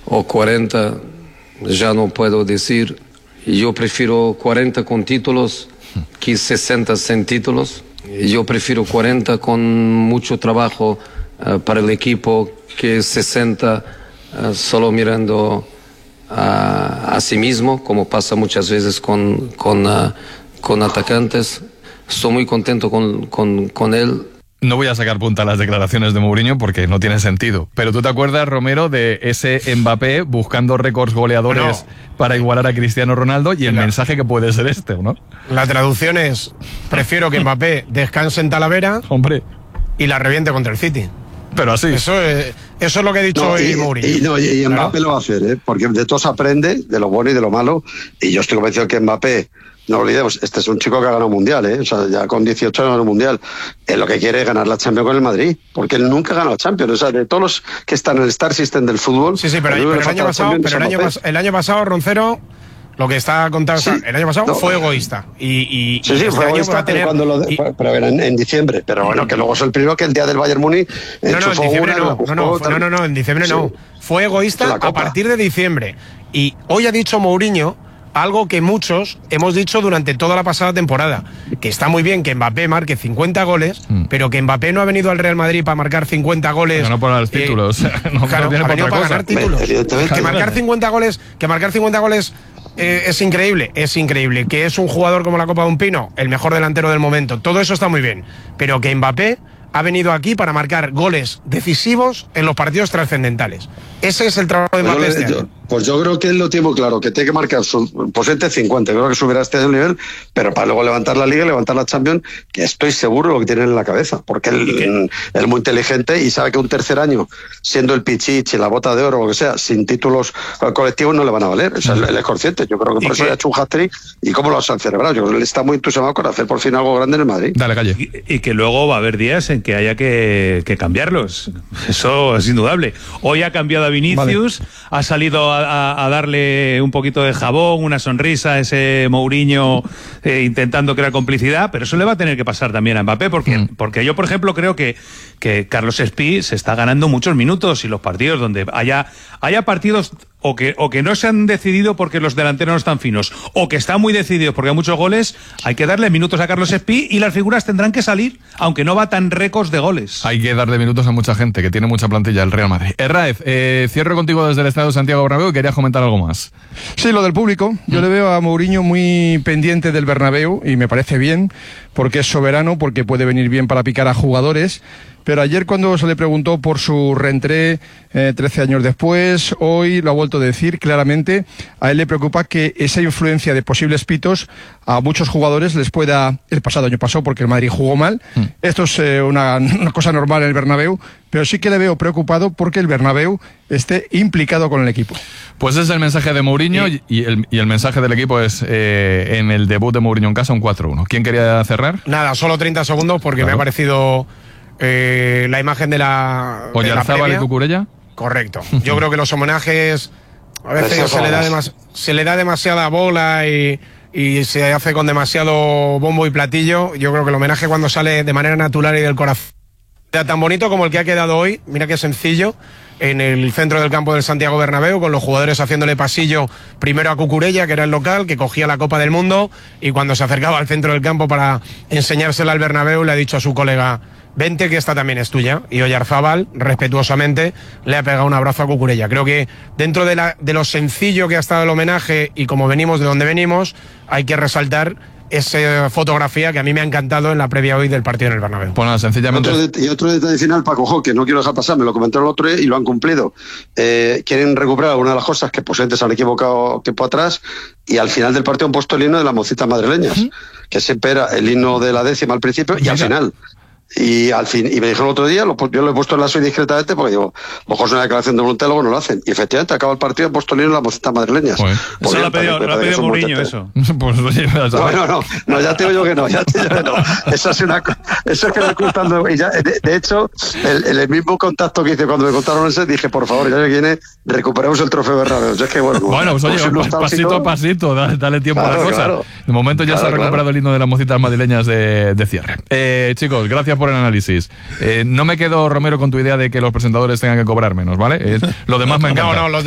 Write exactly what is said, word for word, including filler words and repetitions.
o cuarenta, ya no puedo decir. Yo prefiero cuarenta con títulos que sesenta sin títulos. Yo prefiero cuarenta con mucho trabajo uh, para el equipo que sesenta uh, solo mirando a, a sí mismo, como pasa muchas veces con, con, uh, con atacantes. Estoy muy contento con, con, con él. No voy a sacar punta a las declaraciones de Mourinho porque no tiene sentido. Pero ¿tú te acuerdas, Romero, de ese Mbappé buscando récords goleadores no. para igualar a Cristiano Ronaldo y el la, mensaje que puede ser este, ¿o no? La traducción es: prefiero que Mbappé descanse en Talavera Hombre. y la reviente contra el City. Pero así. Eso es, eso es lo que ha dicho no, hoy y, Mourinho. Y, no, y, y Mbappé ¿Claro? lo va a hacer, ¿eh? Porque de todo se aprende, de lo bueno y de lo malo. Y yo estoy convencido que Mbappé, no olvidemos, este es un chico que ha ganado mundial, ¿eh? O sea, ya con dieciocho años ha ganado mundial. Él lo que quiere es ganar la Champions con el Madrid, porque él nunca ha ganado la Champions. O sea, de todos los que están en el Star System del fútbol. Sí, sí, pero, pero, el, año pasado, pero el, año pas, el año pasado, Roncero, lo que está contando, sí, el año pasado no, fue egoísta. Y, y, sí, sí, y fue este egoísta, año tener, pero, cuando lo, y, pero era en, en diciembre. Pero bueno, que luego es el primero que el día del Bayern Múnich. No, no, en diciembre no, no, no, no, no, no, en diciembre sí. no. Fue egoísta a partir de diciembre. Y hoy ha dicho Mourinho algo que muchos hemos dicho durante toda la pasada temporada, que está muy bien que Mbappé marque cincuenta goles, mm. pero que Mbappé no ha venido al Real Madrid para marcar cincuenta goles. Pero no por los títulos. Eh, no, claro, no ha venido para ganar títulos. Me, que marcar cincuenta goles, que marcar cincuenta goles eh, es increíble, es increíble. Que es un jugador como la Copa de un Pino, el mejor delantero del momento. Todo eso está muy bien, pero que Mbappé ha venido aquí para marcar goles decisivos en los partidos trascendentales. Ese es el trabajo de Mbappé este año. Pues yo creo que él lo tiene muy claro, que tiene que marcar su posente cincuenta. Yo creo que subirá este nivel, pero para luego levantar la Liga y levantar la Champions, que estoy seguro lo que tiene en la cabeza, porque él es muy inteligente y sabe que un tercer año, siendo el Pichichi, la Bota de Oro, o lo que sea, sin títulos colectivos no le van a valer. O sea, él, él es consciente. Yo creo que por eso que... ha hecho un hat-trick y cómo lo ha celebrado. Yo creo que él está muy entusiasmado con hacer por fin algo grande en el Madrid. Dale, Calle. Y, y que luego va a haber días en que haya que, que cambiarlos. Eso es indudable. Hoy ha cambiado a Vinicius, vale. ha salido a, a, a darle un poquito de jabón, una sonrisa a ese Mourinho eh, intentando crear complicidad, pero eso le va a tener que pasar también a Mbappé, porque, mm. porque yo, por ejemplo, creo que, que Carlos Espí se está ganando muchos minutos y los partidos donde haya, haya partidos o que, o que no se han decidido porque los delanteros no están finos, o que están muy decididos porque hay muchos goles, hay que darle minutos a Carlos Espí y las figuras tendrán que salir, aunque no va tan récords de goles. Hay que darle minutos a mucha gente, que tiene mucha plantilla el Real Madrid. Herráez, eh, cierro contigo desde el Estadio Santiago Bernabéu y querías comentar algo más. Sí, lo del público. Yo mm. le veo a Mourinho muy pendiente del Bernabéu y me parece bien, porque es soberano, porque puede venir bien para picar a jugadores. Pero ayer, cuando se le preguntó por su reentré eh, trece años después, hoy lo ha vuelto a decir claramente, a él le preocupa que esa influencia de posibles pitos a muchos jugadores les pueda... El pasado año pasó porque el Madrid jugó mal. Mm. Esto es eh, una, una cosa normal en el Bernabéu, pero sí que le veo preocupado porque el Bernabéu esté implicado con el equipo. Pues ese es el mensaje de Mourinho y, y, el, y el mensaje del equipo es eh, en el debut de Mourinho en casa un cuatro uno. ¿Quién quería cerrar? Nada, solo treinta segundos porque claro. me ha parecido... Eh, la imagen de la Oyarzábal y Cucurella. Correcto. Yo creo que los homenajes a veces se le, da demas, se le da demasiada bola y, y se hace con demasiado bombo y platillo. Yo creo que el homenaje, cuando sale de manera natural y del corazón, queda tan bonito como el que ha quedado hoy. Mira qué sencillo, en el centro del campo del Santiago Bernabéu, con los jugadores haciéndole pasillo primero a Cucurella, que era el local, que cogía la Copa del Mundo, y cuando se acercaba al centro del campo para enseñársela al Bernabéu, le ha dicho a su colega: vente, que esta también es tuya. Y Oyarzábal, respetuosamente, le ha pegado un abrazo a Cucurella. Creo que dentro de, la, de lo sencillo que ha estado el homenaje y como venimos de donde venimos, hay que resaltar esa fotografía que a mí me ha encantado en la previa hoy del partido en el Bernabéu. Bueno, sencillamente... Otro de, y otro detalle final, Paco Jo, que no quiero dejar pasar, me lo comentaron el otro día y lo han cumplido. Eh, quieren recuperar una de las cosas que posiblemente se han equivocado tiempo atrás, y al final del partido han puesto el himno de las mocitas madrileñas, ¿sí? Que siempre era el himno de la décima al principio y Mira. al final. Y al fin, y me dijeron el otro día, lo, yo lo he puesto en la suite discretamente porque digo, a lo mejor es una declaración de voluntad, luego no lo hacen. Y efectivamente, acaba el partido, he puesto el himno de las mocitas madrileñas. Pues, eso lo ha pedido, lo ha pedido Mourinho, eso. Pues, oye, no, no, no, no, ya te digo yo que no, ya te digo que no. Eso es una eso es que me ocultando. Y ya, de, de hecho, el, el mismo contacto que hice cuando me contaron ese, dije, por favor, ya que viene, recuperemos el trofeo Bernabéu. Es que bueno, bueno, pues oye, pues, pasito a pasito, dale, dale tiempo claro, a la cosa. Claro. De momento ya claro, se ha recuperado claro. el himno de las mocitas madrileñas de, de cierre. Eh, chicos, gracias por el análisis. Eh, no me quedo, Romero, con tu idea de que los presentadores tengan que cobrar menos, ¿vale? Eh, lo demás me encanta. No, no, los